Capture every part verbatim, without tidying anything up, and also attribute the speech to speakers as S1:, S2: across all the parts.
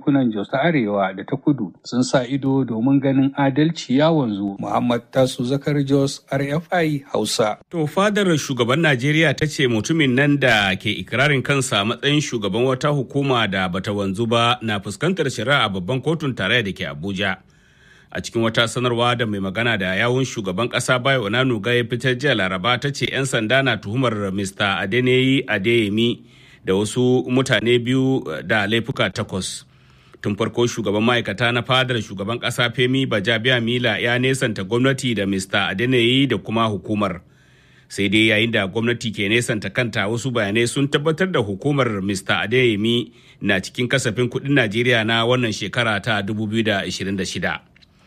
S1: yankunan Jos ta Arewa da ta Kudu sun sa ido domin ganin adalci ya wanzu. Muhammad Tasu Zakar Jos, R F I Hausa.
S2: To fadar shugaban Najeriya ta ce mutumin nan da ke ikirarin kansa matsayin shugaban wata hukuma da bata wanzu ba na fuskantar shari'a a babban kotun tarayya da ke Abuja. A cikin wata sanarwa da mai magana da yawun shugaban kasa Bayo Onanuga ya fitar jiya Laraba ta ce 'yan sanda na tuhumar Mister Adeneyi Adeyemi da wasu mutane biyu da laifuka takwas. Tun farko shugaban ma'aikata na fadar shugaban kasa Femi Bajabiamila ya nesanta gwamnati da Mister Adeneyi da kuma hukumar. Sai dai yayin da gwamnati ke nesanta kanta, wasu bayanai sun tabbatar da hukumar Mister Adeyemi na cikin kasafin kuɗin Najeriya na wannan shekara ta dubu biyu da ashirin da shida.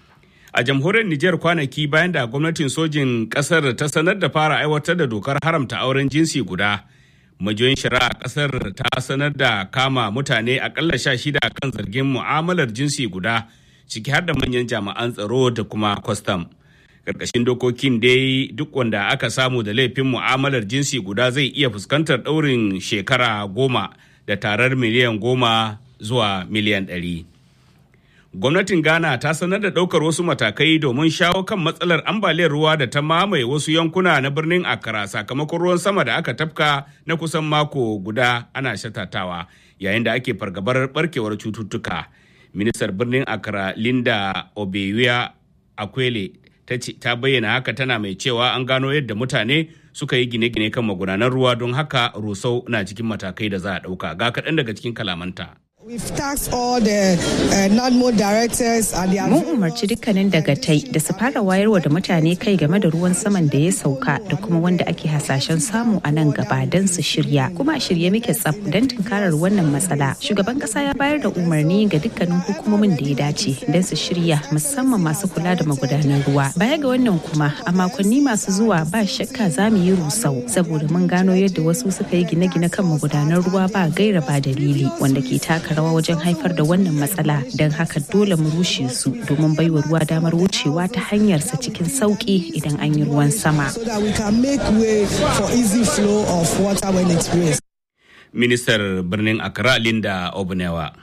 S2: A jamhuriyar Nijar kwanaki bayan da gwamnatin sojin kasar ta sanar da fara aiwatar da dokar haramta auren jinsi guda, majiyoyin shari'a kasar ta sanar da kama mutane akalla sha shida kan zargin mu'amalar jinsi guda, ciki har da manyan jami'an tsaro da kuma kwastam. Karkashin dokokin dai duk wanda aka samu da laifin mu'amalar jinsi guda zai iya fuskantar ɗaurin shekara goma da tarar miliyan goma zuwa miliyan ɗari. Gwamnatin Ghana ta sanar da ɗaukar wasu matakai domin shawo kan matsalar ambaliyar ruwa da ta mamaye wasu yankuna na birnin Accra sakamakon ruwan sama da aka tafka na kusan mako guda ana shatatawa yayin da ake fargabar barkewar cututtuka. Ministar birnin Accra Linda Obeya Akwele ta bayyana haka, tana mai cewa an gano yadda mutane suka yi gine-gine kan magudanan ruwa, don haka rusau na cikin matakai da za a ɗauka. Ga kaɗan daga cikin kalamanta.
S3: We've tasked all the uh, NADMO directors and the
S4: Mun umarci dukkanin dagatai da su fara wayarwa da mutane kai game da ruwan saman da ya sauka da kuma wanda ake hasashen samu a nan gaba don su shirya. Kuma a shirye muke tsaf don tunkarar wannan matsala. Shugaban kasa ya bayar da umarni ga dukkanin hukumomin da ya dace don su shirya, musamman masu kula da magudanan ruwa. Baya ga wannan kuma a makonni masu zuwa ba shakka za mu yi rusau saboda mun gano yadda wasu suka yi gine-gine kan magudanan ruwa ba gaira ba dalili, wanda ke taka rawa wajen haifar da wannan matsala. Don haka dole mu rushe su domin baiwa ruwa damar wucewa ta hanyarsa cikin sauki idan an yi ruwan sama.
S2: Ministar birnin Accra Linda Obunewa.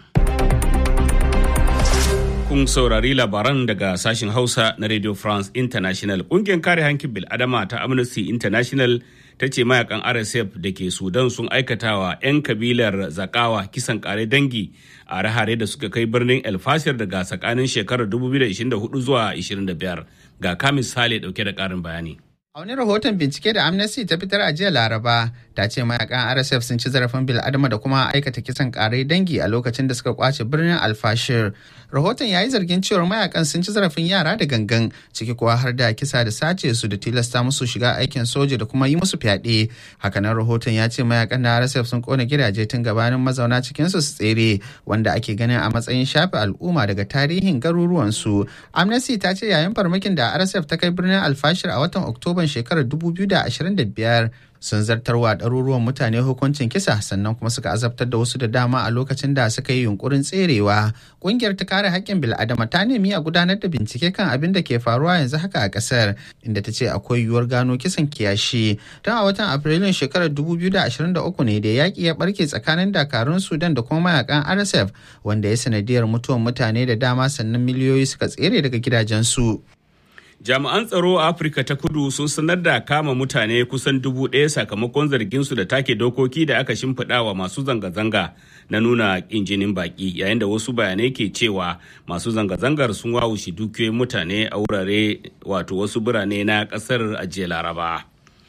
S2: Kun saurari labaran daga sashen Hausa na Radio France International. Ƙungiyar kare hankin bil'adama ta Amnesty International ta ce mayakan R S F da ke Sudan sun aikatawa 'yan kabilar Zakawa kisan kare dangi a hare-hare da suka kai birnin El Fasher daga tsakanin shekarar dubu biyu da ashirin da hudu zuwa ashirin da biyar. Ga Kamis Sale dauke da karin bayani.
S5: A wani rahoton bincike da Amnesty ta fitar a jiya Laraba, ta ce mayakan R S F sun ci zarafin bil'adama da kuma aikata kisan kare dangi a lokacin da suka kwace birnin Al-Fashir. Rahoton ya yi zargin cewar mayakan sun ci zarafin yara da gangan, ciki kuwa har da kisa da sace su da tilasta musu shiga aikin soja da kuma yi musu fyaɗe. Hakanan rahoton ya ce mayakan na R S F sun kona gidaje tun gabanin mazauna cikinsu su tsere, wanda ake ganin a matsayin shafe al'umma daga tarihin garuruwansu. Amnesty ta ce yayin farmakin da R S F ta kai birnin Al-Fashir a watan Oktoba shekarar dubu biyu da ashirin da biyar sun zartarwa ɗaruruwan mutane hukuncin kisa, sannan kuma suka azabtar da wasu da dama a lokacin da suka yi yunkurin tserewa. Ƙungiyar ta kare haƙƙin bil'adama ta nemi a gudanar da bincike kan abin da ke faruwa yanzu haka a ƙasar, inda ta ce akwai yiwuwar gano kisan kiyashi. Tun a watan Afrilun shekarar dubu biyu da ashirin da uku ne da yaƙi ya ɓarke tsakanin dakarun Sudan da kuma mayakan R S F, wanda ya sanadiyar mutuwar mutane da dama, sannan miliyoyi suka tsere daga gidajensu.
S2: Jami'an tsaro a Afirka ta Kudu sun sanar da kama mutane kusan dubu ɗaya sakamakon zarginsu da take dokoki da aka shimfiɗa wa masu zanga-zanga na nuna ƙin jinin baƙi, yayin da wasu bayanai ke cewa masu zanga-zangar sun wawushe dukiyoyin mutane a wurare wato wasu birane na ƙasar a jiya Laraba.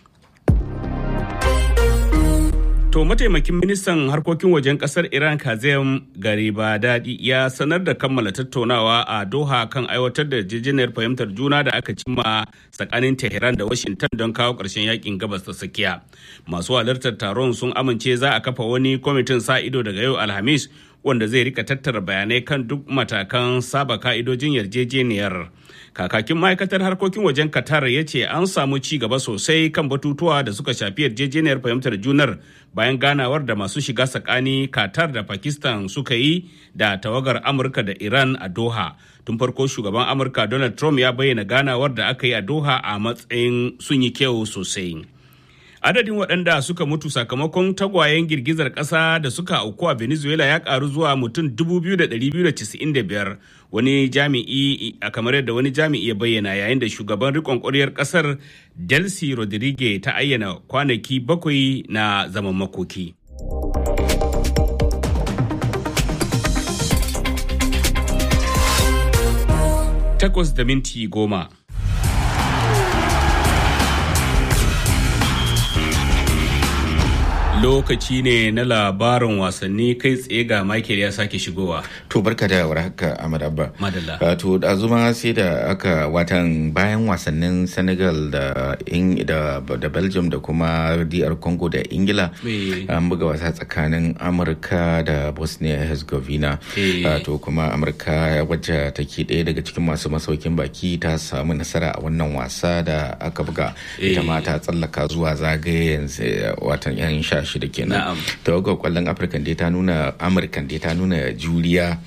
S2: To mataimakin ministan harkokin wajen kasar Iran Kazem Garibadadi ya sanar da kammala tattaunawa a Doha kan aiwatar da yarjejeniyar fahimtar juna da aka cimma tsakanin Tehran da Washington don kawo ƙarshen yakin gabas ta tsakiya. Masu halartar taron sun amince za a kafa wani kwamitin sa ido daga yau Alhamis wanda zai rika tattara bayanai kan duk matakan saba ka'idojin yarjejeniyar. Kakakin ma'aikatar harkokin wajen Qatar ya ce an samu ci gaba sosai kan batutuwa da suka shafi yarjejeniyar fahimtar junar bayan ganawar da masu shiga tsakani Qatar da Pakistan suka yi da tawagar Amurka da Iran a Doha. Tun farko shugaban Amurka Donald Trump ya bayyana ganawar da aka yi a Doha a matsayin sun yi kyau sosai. Adadin waɗanda suka mutu sakamakon tagwayen girgizar ƙasa da suka auku a Venezuela ya ƙaru zuwa mutum dubu biyu da ɗari biyu da casa'in da biyar. Wani jami'i a kamar yadda wani jami'i ya bayyana, yayin da shugaban riƙon ƙwaryar ƙasar Delcy Rodriguez ta ayyana kwanaki bakwai na zaman makoki. Takwas da minti goma. Lokaci ne na labarin wasanni, kai tsaye ga Michael ya sake shigowa.
S6: To barka da warhaka Ahmad Abba.
S2: Madalla.
S6: To da zuma sai da aka watan bayan wasannin Senegal da da, da Belgium da kuma D R Congo da Ingila an buga wasa tsakanin Amurka da Bosnia Herzegovina. To kuma Amurka wacce take ɗaya daga cikin masu masaukin baki ta samu nasara a wannan wasa da aka buga. Ita ma ta tsallaka zuwa zagayen watan yan sha shida kenan. Tawagar kwallon Afirka dai ta nuna Amurka dai ta nuna juriya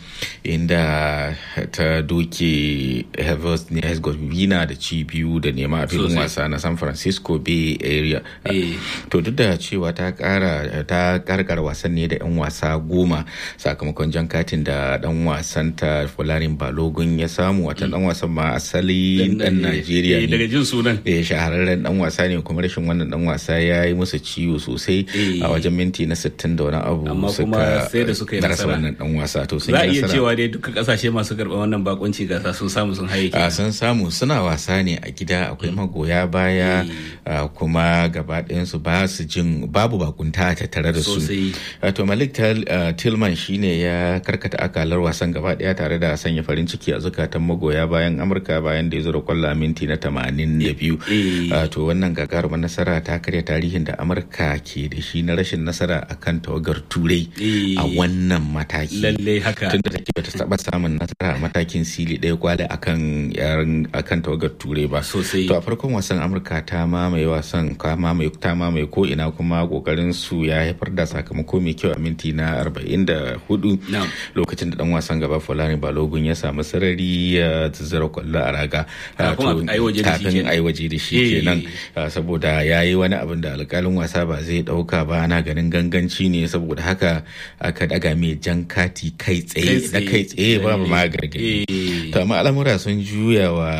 S6: inda ta doke Herzegovina da ci biyu da nema a filin wasa na San Francisco Bay Area. To duk da cewa ta kara ta karkar wasan ne da yan wasa goma sakamakon jan katin da dan wasan ta Folarin Balogun ya samu, wata dan wasan ma asali dan Najeriya ne.
S2: Daga jin sunan.
S6: Eh shahararren dan wasa ne, kuma rashin wannan dan wasa ya yi musu ciwo sosai a wajen minti na sittin da wani abu.
S2: Amma kuma sai da suka yi nasara
S6: wannan dan wasa to sun
S2: za a
S6: yi
S2: iya
S6: nasara.
S2: cewa dai duka kasashe masu karɓar wannan bakunci gasa sun samu sun haye
S6: a sun samu suna wasa ne a gida, akwai magoya baya kuma gaba ɗayansu ba su jin babu bakunta ta tare da su. To Malik Tillman shine ya karkata akalar wasan gaba ɗaya tare da sanya farin ciki a zukatan magoya bayan Amurka bayan da ya zura kwallo minti na tamanin da biyu. To wannan gagarumar nasara ta karya tarihin da Amurka ke da shi na rashin nasara akan tawagar Turai a wannan mataki.
S2: Lalle haka.
S6: Tunda take bata taba samun nasara a matakin sili ɗaya kwale akan yaran akan tawagar Turai ba.
S2: Sosai.
S6: To a farkon wasan Amurka ta mamaye wasan ka mamaye ta mamaye ko ina, kuma kokarin su ya haifar da sakamako mai kyau a minti na arba'in da hudu lokacin da dan wasan gaba Folarin Balogun ya samu sarari ya zura kwallo a raga
S2: kafin
S6: ai waje da shi kenan, saboda yayi wani abin da alƙalin wasa ba zai dauka ba, ana ganin ganganci ne, saboda haka aka daga mai jan kati kai tsaye da kai tsaye babu ma gargadi. To amma al'amura sun juya wa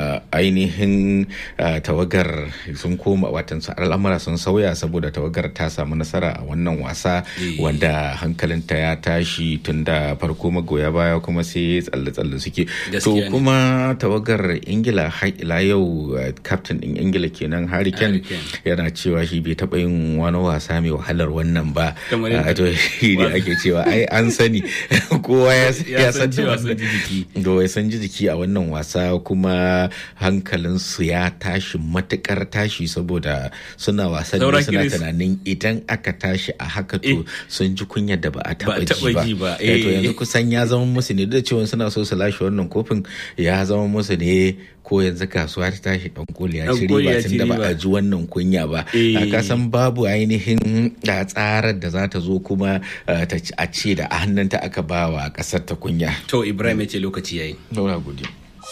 S6: ainihin tawagar sun koma watan su al'amura sun sauya saboda tawagar ta samu nasara a wannan wasa wanda hankalinta ya tashi tun da farko magoya baya kuma sai tsalle-tsalle suke. To kuma tawagar Ingila har ila yau captain din Ingila kenan Harry Kane yana cewa shi bai taɓa yin wani wasa mai wahalar wannan ba. To shi ne ake cewa ai an sani kowa ya san cewa sun ji jiki. Do ya san ji jiki a wannan wasa, kuma hankalinsu ya tashi matukar tashi saboda suna wasan da suna tunanin idan aka tashi a haka to sun ji kunyar da ba a taba ji ba. To yanzu kusan ya zama musu ne, duk da cewa suna so su lashe wannan kofin, ya zama musu ne ko yanzu kasuwa ta tashi dan koli ya ci riba tun da ba a ji wannan kunya ba. Ka san babu ainihin da tsarar da za ta zo kuma ta a ce da a hannunta aka ba wa kasar ta kunya.
S2: To Ibrahim ya ce lokaci yayi.
S6: Daura gode.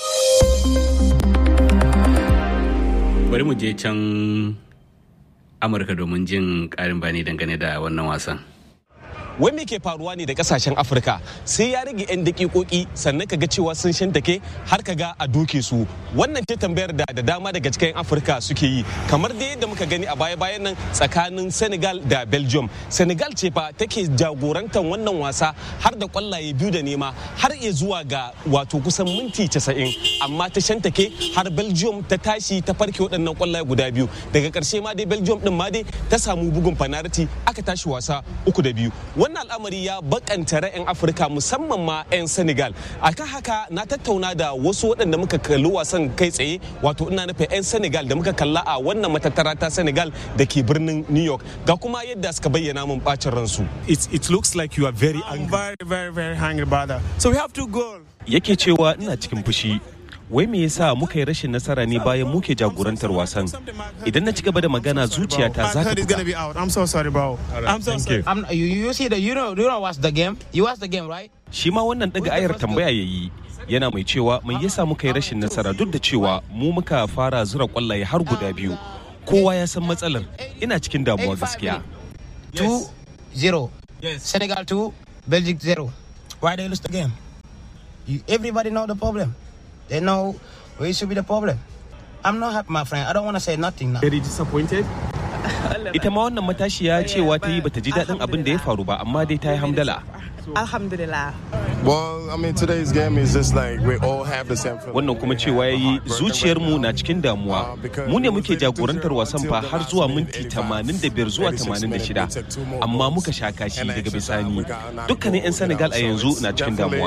S2: Bari mu je can Amurka domin jin ƙarin bayani dangane da wannan wasan.
S7: Wai me ke faruwa ne da kasashen Afirka sai ya rage 'yan dakikoki sannan kaga cewa sun shantake har kaga a doke su. Wannan ce tambayar da da dama daga cikin Afirka suke yi, kamar da yadda muka gani a baya-bayan nan tsakanin Senegal da Belgium. Senegal ce fa take jagorantar wannan wasa har da kwallaye biyu da nema har iya zuwa ga wato kusan minti casa'in, amma ta shantake har Belgium ta tashi ta farke waɗannan kwallaye guda biyu. Daga ƙarshe ma dai Belgium din ma dai ta samu bugun fanariti aka tashi wasa uku da biyu. Wannan al'amari ya bakanta ra'ayin Afirka musamman ma 'yan Senegal. Akan haka na tattauna da wasu waɗanda muka kalli wasan kai tsaye, wato ina nufin 'yan Senegal da muka kalla a wannan matattara ta Senegal da ke birnin New York. Ga kuma yadda suka bayyana mun bacin ransu.
S8: It, it looks like you are very angry. I'm very, very, very angry about that. So we have to go.
S7: Yake cewa ina cikin fushi. Wai me yasa muka yi rashin nasara ne bayan muke jagorantar wasan? Idan na ci gaba da magana zuciyata za ta buga.
S8: I'm so sorry bro. I'm so sorry.
S9: I'm, you, you see the you know you know watch the game. You watch the game, right?
S7: Shi ma wannan daga ayar tambaya yayi. Yana mai cewa mai yasa muka yi rashin nasara duk da cewa mu muka fara zura kwallaye har guda biyu. kowa ya san matsalar. Ina cikin damuwa gaskiya.
S9: two zero. Yes. Senegal two, Belgium zero. Why they lose the game? You, everybody know the problem. They know where should be the problem. I'm not happy, my friend. I don't want to say nothing now.
S8: Very disappointed.
S7: Ita ma wannan matashiya cewa ta yi bata ji daɗin abin da ya faru ba, amma dai ta yi hamdala.
S10: Alhamdulillah.
S8: Well, I mean, today's game is just like we all have the same feeling.
S7: Wannan kuma cewa yayi zuciyarmu na cikin damuwa. Mu ne muke jagorantar wasan fa har zuwa minti tamanin da biyar zuwa tamanin da shida. Amma muka sha kashi daga bisani. Dukkanin 'yan Senegal a yanzu na cikin damuwa.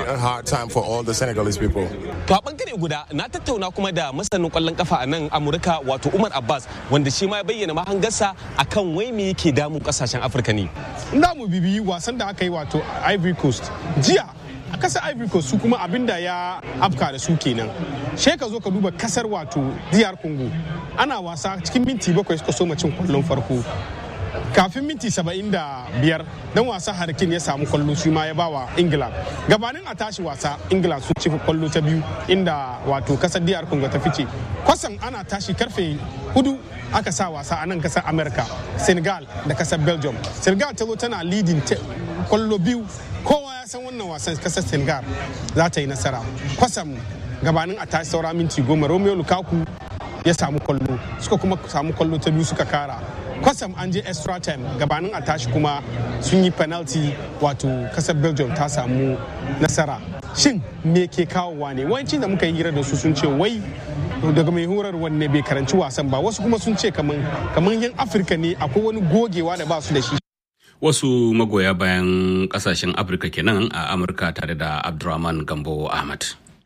S7: To a bangare guda na tattauna kuma da masanin kwallon kafa a nan Amurka wato Umar Abbas wanda shi ma ya bayyana mahangarsa akan wai me yake damun kasashen Afirka ne.
S11: Ina mu bibiyi wasan da aka yi wato Ivory Coast. Jiya a kasar Ivory Coast su kuma abinda ya afka da su kenan. She ka zo ka duba kasar wato D R Congo. Ana wasa cikin minti bakwai suka soma cin kwallon farko. Kafin minti saba'in da biyar dan wasa Harkin ya samu kwallo shi ma ya bawa Ingila. Gabanin a tashi wasa Ingila su ci kwallo ta biyu inda wato kasar D R Congo ta fice. Kwasan ana tashi karfe hudu aka sa wasa a nan kasar America, Senegal da kasar Belgium. Senegal ta zo tana leading kwallo biyu. Kowa ya san wannan wasan kasar Senegal za ta yi nasara. Kwasam gabanin a tashi saura minti goma Romelu Lukaku ya samu kwallo. Suka kuma samu kwallo ta biyu suka kara. Kwasam an je extra time gabanin a tashi kuma sun yi penalty wato kasar Belgium ta samu nasara. Shin me ke kawowa ne? Wancin da muka yi hira da su sun ce wai daga mai horar wanne bai karanci wasan ba, wasu kuma sun ce kaman kaman yan Afirka ne akwai wani gogewa da ba su da shi.
S2: Wasu magoya bayan kasashen Afirka kenan a Amurka tare da Abdurrahman Gambo Ahmad.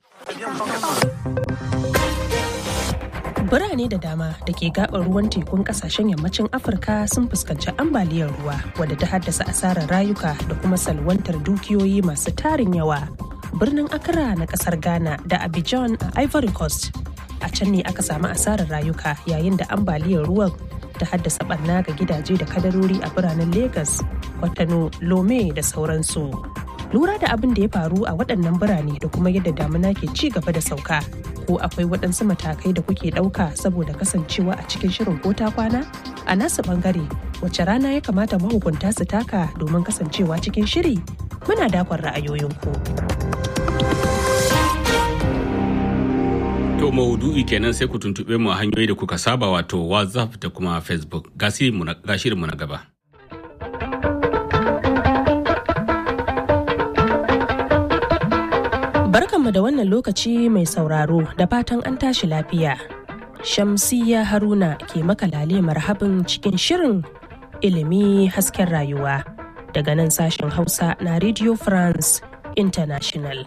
S12: Birane da dama da ke gabar ruwan tekun kasashen yammacin Afirka sun fuskanci ambaliyar ruwa wadda ta haddasa asarar rayuka da kuma salwantar dukiyoyi masu tarin yawa. Birnin Accra na kasar Ghana da Abidjan a Ivory Coast. A can ne aka samu asarar rayuka yayin da ambaliyar ruwan ta haddasa barna ga gidaje da kadarori a biranen Lagos, Kwatano, Lome da sauransu. Lura da abin da ya faru a waɗannan birane da kuma yadda damuna ke ci gaba da sauka, ko akwai waɗansu matakai da kuke ɗauka saboda kasancewa a cikin shirin ko ta kwana? A nasu ɓangare, wace rana ya kamata mahukunta su taka domin kasancewa cikin shiri? Muna dakon ra'ayoyinku.
S2: To maudu'i kenan sai ku tuntuɓe mu a hanyoyi da kuka saba wato WhatsApp da kuma Facebook. Ga shirinmu na gaba.
S12: Barkanmu da wannan lokaci mai sauraro da fatan an tashi lafiya. Shamsiyya Haruna ke makalale marhabin cikin shirin ilimi hasken rayuwa daga nan sashen Hausa na Radio France International.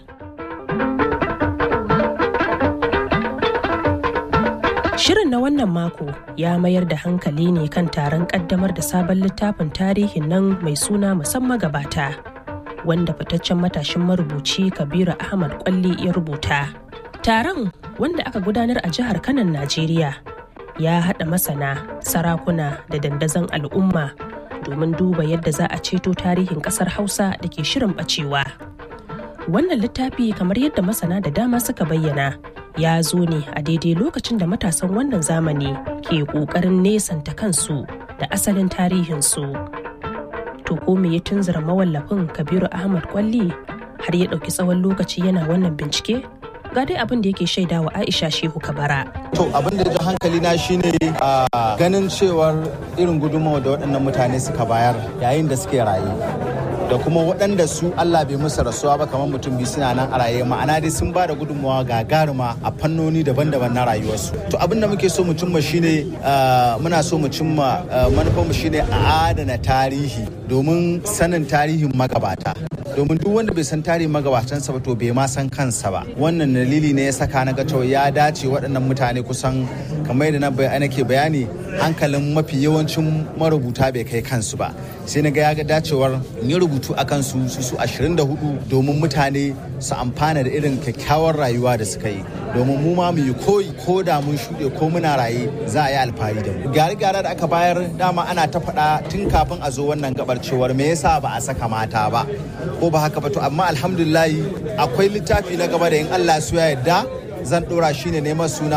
S12: Shirin na wannan mako ya mayar da hankali ne kan taron kaddamar da sabon littafin tarihin nan mai suna musamman gabata, wanda fitaccen matashin marubuci Kabiru Ahmad Kwalli ya rubuta. Taron, wanda aka gudanar a jihar Kanon, Najeriya, ya haɗa masana, sarakuna da dandazon al'umma domin duba yadda za a ceto tarihin ƙasar Hausa da ke shirin ɓacewa. Wannan littafi, kamar yadda masana da dama suka bayyana, ya zo ne a daidai lokacin da matasan wannan zamani ke ƙoƙarin nesanta kansu da asalin tarihinsu. To ko me ya tunzura mawallafin Kabiru Ahmad Kwalli har ya ɗauki tsawon lokaci yana wannan bincike? Ga dai abin da yake shaidawa Aisha Shehu Kabara.
S13: To abin da ya hankali na shine a ganin cewar irin gudunmawa da waɗannan mutane suka bayar yayin da suke raye. Da kuma waɗanda su Allah bai musu rasuwa ba kamar mutum biyu suna nan a raye, ma'ana dai sun ba da gudunmawa gagaruma a fannoni daban-daban na rayuwarsu. To abin da muke so mu cimma shine muna so mu cimma manufarmu shine a adana tarihi domin sanin tarihin magabata. Domin duk wanda bai san tarihin magabatansa ba to bai ma san kansa ba. Wannan dalili ne ya saka na ga cewa ya dace waɗannan mutane kusan kamar yadda na nake bayani hankalin mafi yawancin marubuta bai kai kansu ba. Sai na ga ya ga dacewar yi rubutu a kansu su su ashirin da hudu domin mutane su amfana da irin kyakkyawar rayuwa da suka yi. Domin mu ma mu yi koyi ko da mun shuɗe ko muna raye za a yi alfahari da mu. Gyare-gyare da aka bayar dama ana ta faɗa tun kafin a zo wannan gabar cewar me yasa ba a saka mata ba ko ba haka ba, to amma alhamdulillahi akwai littafi na gaba da in Allah su ya yarda zan ɗora shi ne neman suna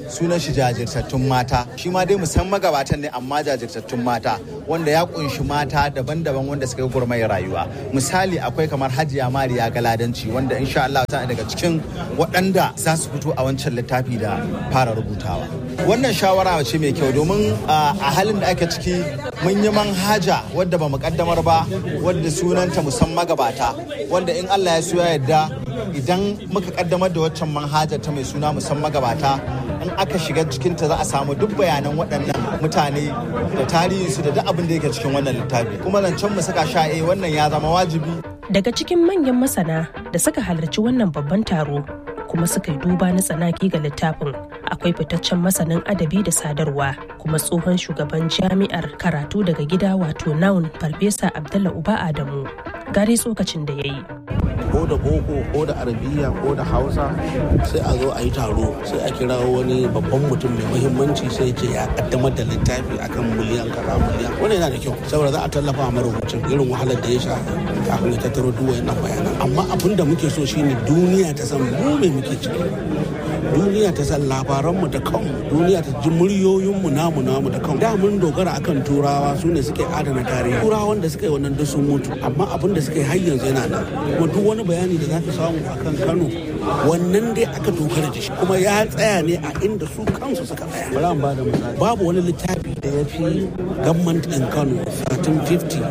S13: sunan shi jajirtattun mata. Shi ma dai musamman magabatan ne amma jajirtattun mata wanda ya kunshi mata daban-daban wanda suka yi gurmayar rayuwa. Misali akwai kamar Hajiya Mariya Galadanci wanda insha Allah ta daga cikin waɗanda za su fito a wancan littafi da fara rubutawa. Wannan shawara ce mai kyau domin a halin da ake ciki mun yi manhaja wadda ba mu kaddamar ba wadda sunanta musamman magabata wanda in Allah ya so ya yarda idan muka kaddamar da waccan manhaja ta mai suna musamman magabata in aka shiga cikinta za a samu duk bayanan waɗannan mutane da tarihinsu da duk abin da yake cikin wannan littafi kuma zancen mu saka sha eh wannan ya zama wajibi.
S12: Daga cikin manyan masana da suka halarci wannan babban taro kuma suka yi duba na tsanaki ga littafin akwai fitaccen masanin adabi da sadarwa kuma tsohon shugaban jami'ar karatu daga gida wato naun farfesa Abdullah Uba Adamu gare tsokacin da ya yi.
S10: Ko da boko ko da arabiya ko da hausa sai a zo a yi taro sai a kira wani babban mutum mai muhimmanci sai ce ya kaddamar da littafi akan miliyan kaza miliyan wani yana da kyau saboda za a tallafa a marubucin irin wahalar da ya sha kafin ya tattaro duk wayannan bayanan amma abin da muke so shine duniya ta san mu me muke ciki duniya ta san labaranmu da kanmu duniya ta ji muryoyinmu namu namu da kanmu da mun dogara akan turawa su ne suke adana tarihi turawan da suka yi wannan duk sun mutu amma abin da suka yi har yanzu yana nan kuma duk wani bayani da zaka samu akan Kano wannan dai aka dogara da shi kuma ya tsaya ne a inda su kansu suka tsaya bari an bada misali babu wani littafi da ya fi government in Kano thirteen fifty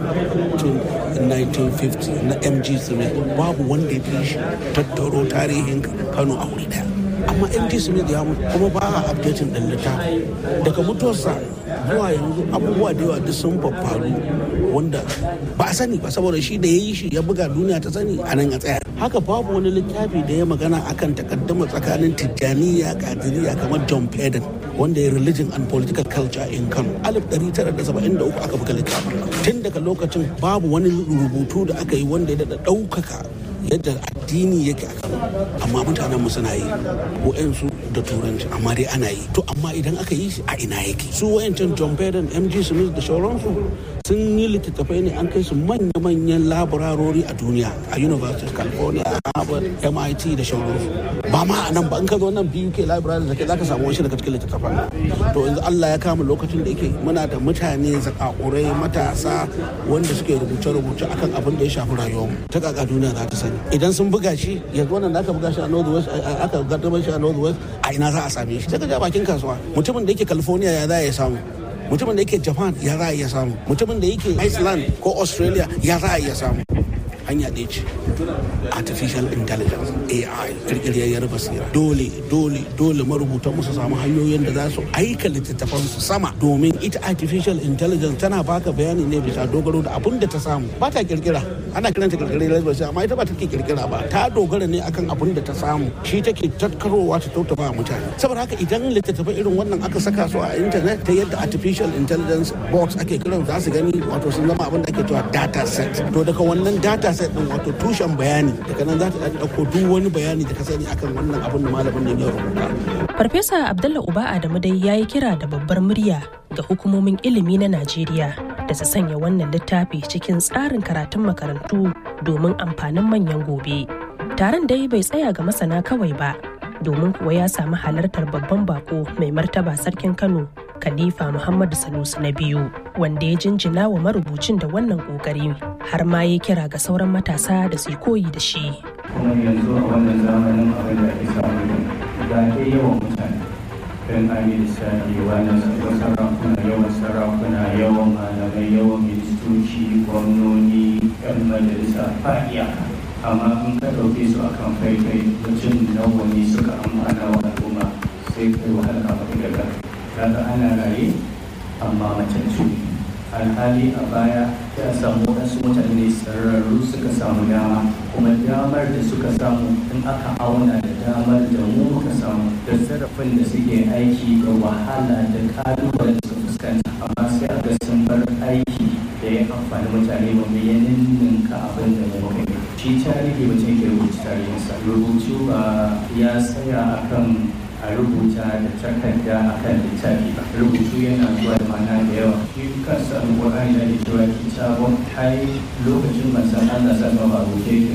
S10: to nineteen fifty na M G Smith babu wanda ya fi shi tattaro tarihin Kano a wuri daya amma M G Smith ya mutu kuma ba a updating din littafi daga mutuwarsa zuwa yanzu abubuwa da yawa duk sun faru wanda ba a sani ba saboda shi da ya yi shi ya buga duniya ta sani a nan a tsaya haka babu wani littafi da ya magana akan takaddama tsakanin tijjaniya kadiriya kamar John Peden wanda ya religion and political culture in Kano alif ɗari tara da saba'in da uku aka buga littafin tun daga lokacin babu wani rubutu da aka yi wanda ya daɗa ɗaukaka yadda addini yake a Kano amma mutanen mu suna yi wa'ansu da turanci amma dai ana yi to amma idan aka yi shi a ina yake su wayancan John Peden M G Smith da sauransu sun yi littattafai ne an kai su manya-manyan labararori a duniya a University of California, Harvard, M I T da sauransu ba ma a nan ba in ka zo nan B U K library da ke za ka samu wani daga cikin littattafan to yanzu Allah ya kama lokacin da yake muna da mutane zakakurai matasa wanda suke rubuce-rubuce akan abin da ya shafi rayuwarmu ta kaka duniya za ta sani idan sun buga shi yanzu wannan da aka buga shi a North West aka gaddamar shi a North West a ina za a same shi sai ka ja bakin kasuwa mutumin da yake California ya za ya samu mutumin da yake Japan ya za a iya samu mutumin da yake Iceland ko Australia ya za a iya samu hanya ɗaya ce artificial intelligence A I kirkiriyar basira dole dole dole marubutan musu samu hanyoyin da za su aika littattafan su sama domin ita artificial intelligence tana baka bayani ne bisa dogaro da abin da ta samu ba ta kirkira ana kiranta kirkiriyar basira amma ita ba take kirkira ba ta dogara ne akan abin da ta samu shi take tattarowa ta tautaba mutane saboda haka idan littattafai irin wannan aka saka su a internet ta yadda artificial intelligence box ake kiran za su gani wato sun zama abin da ake cewa data set to daga wannan data set din wato tushen bayani daga nan za ta dauko duk wani bayani da ka sani akan wannan abin da malamin nan ya rubuta.
S12: Farfesa Abdullah Uba Adamu dai ya yi kira da babbar murya ga hukumomin ilimi na Najeriya da su sanya wannan littafi cikin tsarin karatun makarantu domin amfanin manyan gobe. Taron dai bai tsaya ga masana kawai ba domin kuwa ya samu halartar babban bako mai martaba sarkin Kano Khalifa Muhammadu Sanusi na biyu wanda ya jinjina wa marubucin da wannan kokari har ma ya kira ga sauran matasa da su koyi da shi.
S14: Kuma yanzu a wannan zamanin abin da ake samu ga ke yawan mutane don an yi lissafi wannan sarakuna yawan sarakuna yawan malamai yawan ministoci gwamnoni yan majalisa fa'iya amma in ka ɗauke su akan faifai mutum nawa ne suka amfana wa al'umma sai kai wahala a daga kaga ana raye amma matattu alhali a baya ya samu wasu mutane sararru suka samu dama kuma damar da suka samu in aka auna da damar da mu muka samu da zarafin da suke aiki da wahala da kalubalen da suka fuskanta amma sai a ga sun bar aiki da ya amfani mutane ba mai yanin ninka abin da mu muka yi shi tarihi mutum ke rubuta tarihinsa rubutu ba ya tsaya akan a rubuta da takarda a kan littafi ba rubutu yana zuwa da mana da yawa shi kansa alƙur'ani da cewa kitabun hai lokacin manzon Allah sallallahu alaihi wasallam ba rubuce yake ba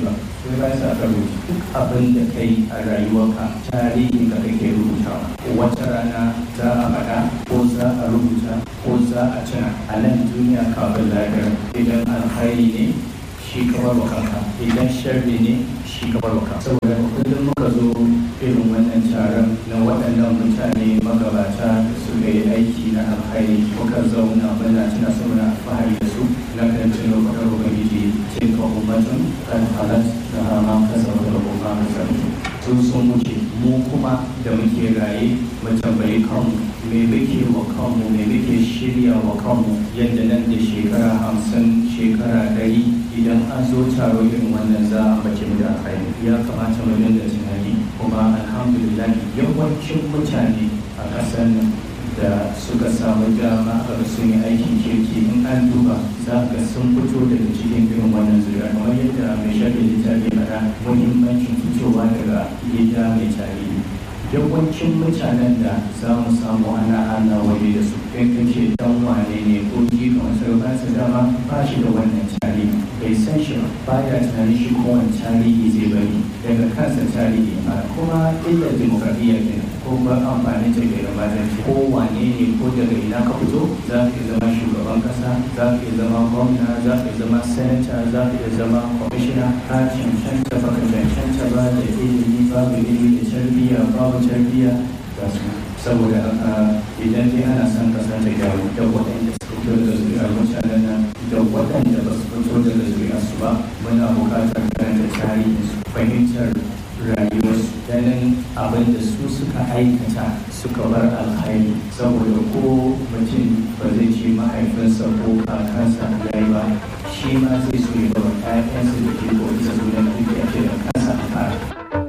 S14: sai ba sa ka rubuta duk abin da kai a rayuwarka tarihi ka kake rubutawa wata rana za a faɗa ko za a rubuta ko za a tuna a nan duniya kafin lahira idan alkhairi ne shi ka bar wa kanka idan sharri ne shi ka bar wa kanka saboda kullum muka zo irin wannan taron na waɗannan mutane magabata da suka yi aiki na alkhairi muka zauna muna tuna su muna alfahari da su na kan tuno faɗar ubangiji tilka ummatun kan halat da hama kasa da kuma kasa sun sun wuce mu kuma da muke raye mu tambayi kanmu me muke wa kanmu me muke shirya wa kanmu yadda nan da shekara hamsin shekara ɗari idan an zo taro irin wannan za a bace mu da alkhairi ya kamata mu dinga tunani kuma alhamdulillah yawancin mutane a ƙasar nan da suka samu dama a sun yi aikin kirki in an duba za ga sun fito daga cikin irin wannan zuriya kamar yadda mai shaɗe littafi faɗa muhimmancin fitowa daga gida mai tarihi yawancin mutanen da za mu samu ana ana waje da su kai kake dan wane ne ko ji kamar sai ba su dama ba shi da wannan tarihi bai san shi ba ya tunanin shi kowane tarihi zai bari daga kansa tarihi a kuma illar dimokuraɗiyya kenan ko ba amfani da ke gabatar ko wane ne ko daga ina ka fito za ka zama shugaban kasa za ka zama gwamna za ka zama senator za ka zama kwamishina ka cancanta ba ka cancanta ba da ilimi babu ilimi da tarbiyya babu tarbiyya ga su saboda idan dai ana son kasa ta gyaru da waɗanda su fito daga zuriyar mutanen nan da waɗanda ba su fito daga zuriyar su ba muna buƙatar karanta tarihin su fahimtar rayuwarsu ganin abin da su suka aikata suka bar alhairi saboda ko mutum ba zai ce mahaifinsa ko kakansa ya yi ba shi ma zai so ya bar ƴaƴansa da ke ko isa zuwa da kansa a fara